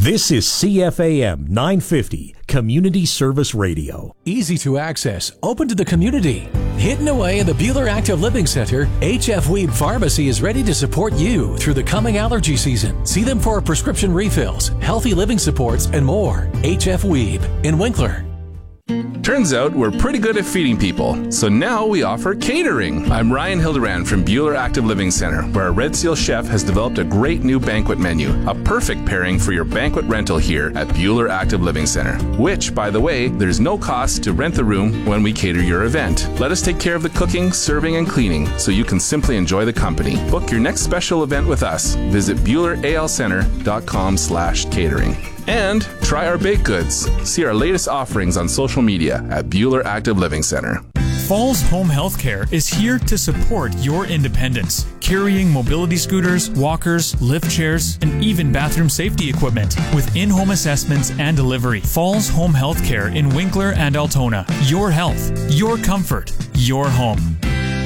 This is CFAM 950, Community Service Radio. Easy to access, open to the community. Hidden away in the Buhler Active Living Center, HF Weeb Pharmacy is ready to support you through the coming allergy season. See them for prescription refills, healthy living supports, and more. HF Weeb in Winkler. Turns out we're pretty good at feeding people, so now we offer catering. I'm Ryan Hildebrand from Buhler Active Living Center, where our Red Seal chef has developed a great new banquet menu, a perfect pairing for your banquet rental here at Buhler Active Living Center, which, by the way, there's no cost to rent the room when we cater your event. Let us take care of the cooking, serving, and cleaning so you can simply enjoy the company. Book your next special event with us. Visit BuhlerALCenter.com/catering. And try our baked goods. See our latest offerings on social media at Buhler Active Living Center. Falls Home Healthcare is here to support your independence, carrying mobility scooters, walkers, lift chairs, and even bathroom safety equipment with in-home assessments and delivery. Falls Home Healthcare in Winkler and Altona. Your health, your comfort, your home.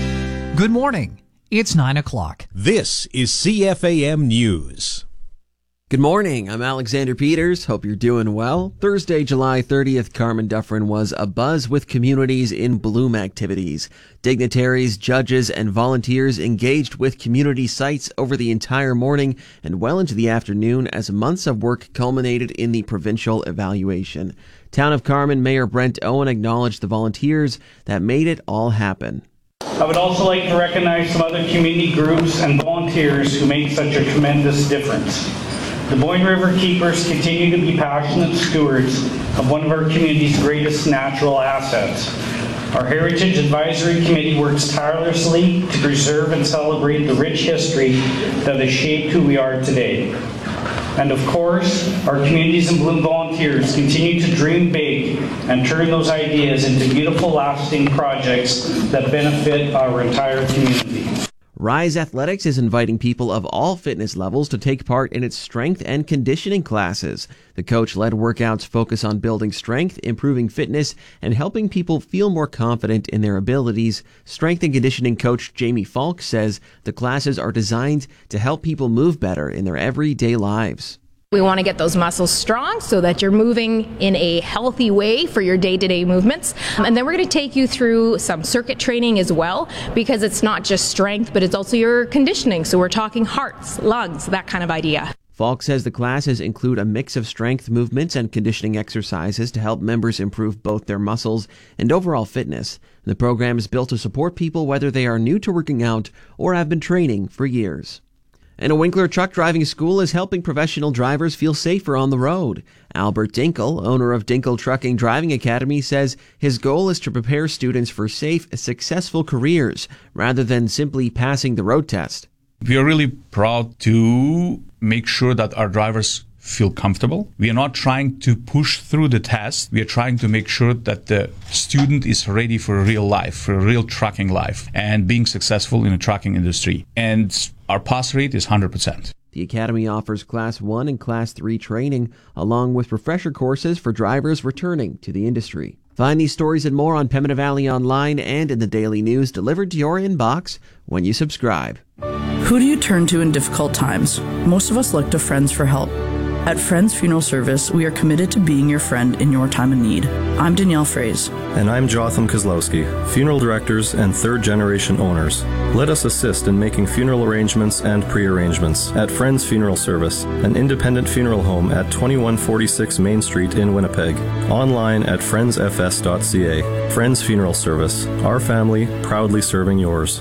Good morning. It's 9 o'clock. This is CFAM News. Good morning. I'm Alexander Peters. Hope you're doing well. Thursday, July 30th, Carmen Dufferin was abuzz with communities in bloom activities. Dignitaries, judges, and volunteers engaged with community sites over the entire morning and well into the afternoon as months of work culminated in the provincial evaluation. Town of Carmen Mayor Brent Owen acknowledged the volunteers that made it all happen. I would also like to recognize some other community groups and volunteers who make such a tremendous difference. The Boyne River Keepers continue to be passionate stewards of one of our community's greatest natural assets. Our Heritage Advisory Committee works tirelessly to preserve and celebrate the rich history that has shaped who we are today. And of course, our Communities in Bloom volunteers continue to dream big and turn those ideas into beautiful, lasting projects that benefit our entire community. Rise Athletics is inviting people of all fitness levels to take part in its strength and conditioning classes. The coach-led workouts focus on building strength, improving fitness, and helping people feel more confident in their abilities. Strength and conditioning coach Jamie Falk says the classes are designed to help people move better in their everyday lives. We want to get those muscles strong so that you're moving in a healthy way for your day-to-day movements. And then we're going to take you through some circuit training as well, because it's not just strength, but it's also your conditioning. So we're talking hearts, lungs, that kind of idea. Falk says the classes include a mix of strength movements and conditioning exercises to help members improve both their muscles and overall fitness. The program is built to support people whether they are new to working out or have been training for years. And a Winkler truck driving school is helping professional drivers feel safer on the road. Albert Dinkel, owner of Dinkel Trucking Driving Academy, says his goal is to prepare students for safe, successful careers rather than simply passing the road test. We are really proud to make sure that our drivers feel comfortable. We are not trying to push through the test. We are trying to make sure that the student is ready for real life, for a real trucking life, and being successful in the trucking industry. And our pass rate is 100%. The Academy offers Class 1 and Class 3 training, along with refresher courses for drivers returning to the industry. Find these stories and more on Pembina Valley Online and in the Daily News, delivered to your inbox when you subscribe. Who do you turn to in difficult times? Most of us look to friends for help. At Friends Funeral Service, we are committed to being your friend in your time of need. I'm Danielle Fraze. And I'm Jotham Kozlowski, funeral directors and third-generation owners. Let us assist in making funeral arrangements and pre-arrangements at Friends Funeral Service, an independent funeral home at 2146 Main Street in Winnipeg. Online at friendsfs.ca. Friends Funeral Service, our family proudly serving yours.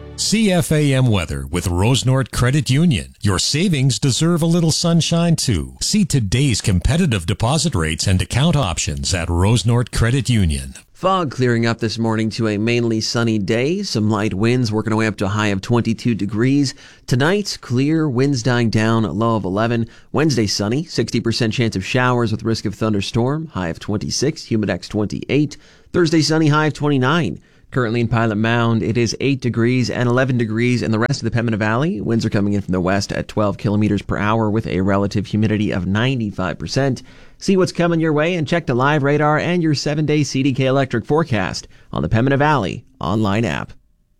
CFAM weather with Rosenort Credit Union. Your savings deserve a little sunshine too. See today's competitive deposit rates and account options at Rosenort Credit Union. Fog clearing up this morning to a mainly sunny day. Some light winds working our way up to a high of 22 degrees. Tonight, clear, winds dying down, a low of 11. Wednesday, sunny, 60% chance of showers with risk of thunderstorm, high of 26, humidex 28. Thursday, sunny, high of 29. Currently in Pilot Mound, it is 8 degrees and 11 degrees in the rest of the Pembina Valley. Winds are coming in from the west at 12 kilometers per hour with a relative humidity of 95%. See what's coming your way and check the live radar and your 7-day CDK electric forecast on the Pembina Valley online app.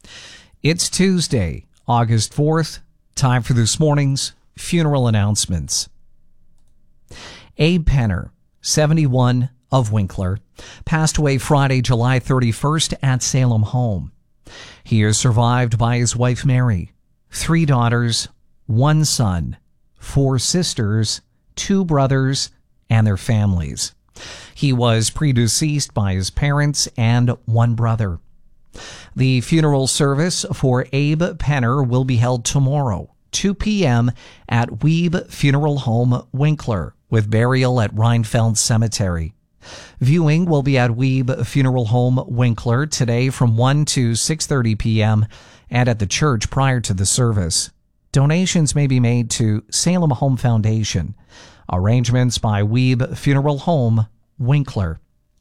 It's Tuesday, August 4th. Time for this morning's funeral announcements. Abe Penner, 71, of Winkler, passed away Friday, July 31st at Salem home. He is survived by his wife Mary, 3 daughters, 1 son, 4 sisters, 2 brothers, and their families. He was predeceased by his parents and 1 brother. The funeral service for Abe Penner will be held tomorrow, 2 p.m. at Weeb Funeral Home, Winkler, with burial at Reinfeld Cemetery. Viewing will be at Weeb Funeral Home, Winkler, today from 1 to 6:30 p.m. and at the church prior to the service. Donations may be made to Salem Home Foundation. Arrangements by Weeb Funeral Home, Winkler.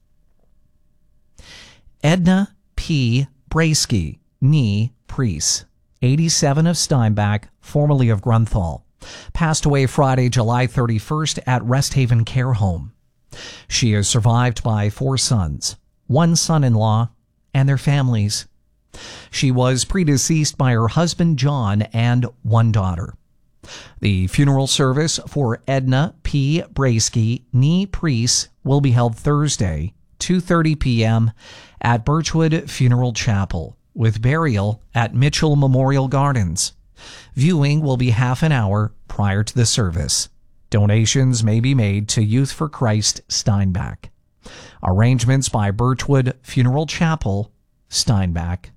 Edna P. Brasky, nee Priest, 87, of Steinbach, formerly of Grunthal, passed away Friday, July 31st at Rest Haven Care Home. She is survived by 4 sons, 1 son-in-law, and their families. She was predeceased by her husband John and 1 daughter. The funeral service for Edna P. Brasky, nee Priest, will be held Thursday, 2:30 p.m. at Birchwood Funeral Chapel, with burial at Mitchell Memorial Gardens. Viewing will be half an hour prior to the service. Donations may be made to Youth for Christ Steinbach. Arrangements by Birchwood Funeral Chapel, Steinbach.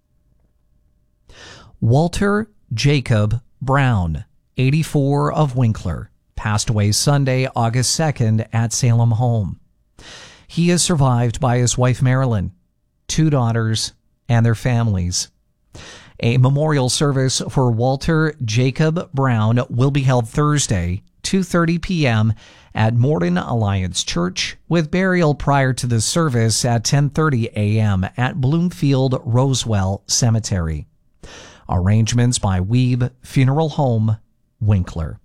Walter Jacob Brown, 84, of Winkler, passed away Sunday, August 2nd at Salem home. He is survived by his wife Marilyn, 2 daughters, and their families. A memorial service for Walter Jacob Brown will be held Thursday, 2:30 p.m. at Morden Alliance Church, with burial prior to the service at 10:30 a.m. at Bloomfield Rosewell Cemetery. Arrangements by Weeb Funeral Home, Winkler.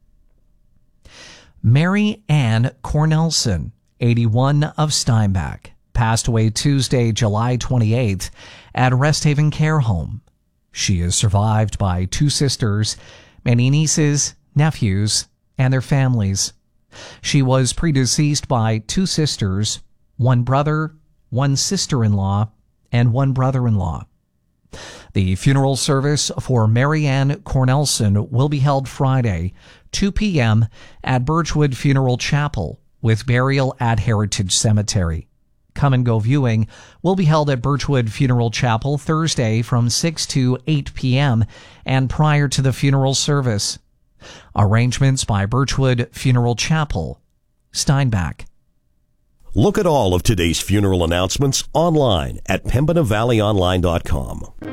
Mary Ann Cornelson, 81, of Steinbach, passed away Tuesday, July 28th at Rest Haven Care Home. She is survived by 2 sisters, many nieces, nephews, and their families. She was predeceased by 2 sisters, 1 brother, 1 sister-in-law, and 1 brother-in-law. The funeral service for Mary Ann Cornelson will be held Friday, 2 p.m. at Birchwood Funeral Chapel, with burial at Heritage Cemetery. Come and go viewing will be held at Birchwood Funeral Chapel Thursday from 6 to 8 p.m. and prior to the funeral service. Arrangements by Birchwood Funeral Chapel, Steinbach. Look at all of today's funeral announcements online at PembinaValleyOnline.com.